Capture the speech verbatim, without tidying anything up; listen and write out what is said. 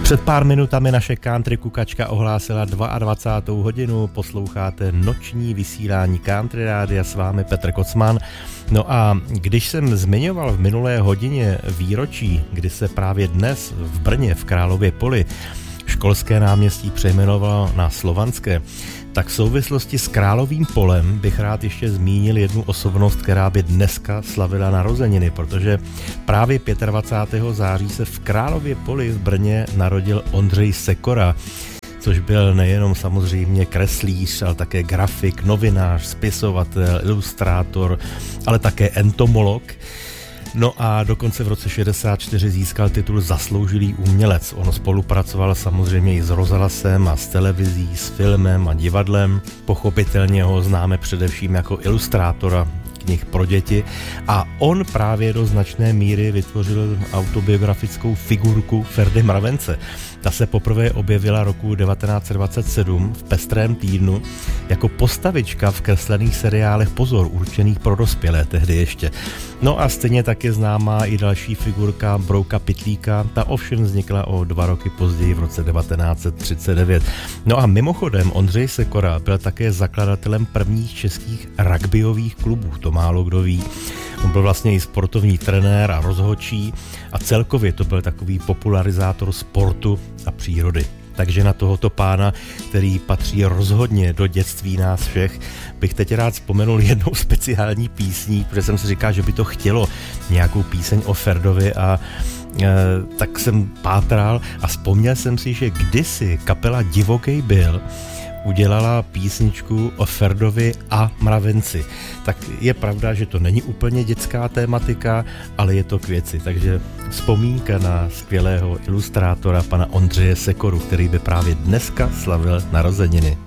Před pár minutami naše country kukačka ohlásila dvacátou druhou hodinu, posloucháte noční vysílání Country Rádia, s vámi Petr Kocman. No a když jsem zmiňoval v minulé hodině výročí, kdy se právě dnes v Brně v Králově Poli školské náměstí přejmenovalo na Slovanské, tak v souvislosti s Královým Polem bych rád ještě zmínil jednu osobnost, která by dneska slavila narozeniny, protože právě dvacátého pátého září se v Králově Poli v Brně narodil Ondřej Sekora, což byl nejenom samozřejmě kreslíř, ale také grafik, novinář, spisovatel, ilustrátor, ale také entomolog. No a dokonce v roce šedesát čtyři získal titul Zasloužilý umělec. On spolupracoval samozřejmě i s rozhlasem a s televizí, s filmem a divadlem. Pochopitelně ho známe především jako ilustrátora knih pro děti a on právě do značné míry vytvořil autobiografickou figurku Ferdy Mravence. Ta se poprvé objevila roku devatenáct set dvacet sedm v Pestrém týdnu jako postavička v kreslených seriálech Pozor, určených pro dospělé tehdy ještě. No a stejně tak je známá i další figurka Brouka Pytlíka, ta ovšem vznikla o dva roky později v roce devatenáct set třicet devět. No a mimochodem Ondřej Sekora byl také zakladatelem prvních českých rugbyových klubů, to málo kdo ví. On byl vlastně i sportovní trenér a rozhodčí a celkově to byl takový popularizátor sportu a přírody. Takže na tohoto pána, který patří rozhodně do dětství nás všech, bych teď rád vzpomenul jednou speciální písní, protože jsem si říkal, že by to chtělo nějakou píseň o Ferdovi a e, tak jsem pátral a vzpomněl jsem si, že kdysi kapela Divokej byl udělala písničku o Ferdovi a mravenci. Tak je pravda, že to není úplně dětská tématika, ale je to k věci. Takže vzpomínka na skvělého ilustrátora pana Ondřeje Sekoru, který by právě dneska slavil narozeniny.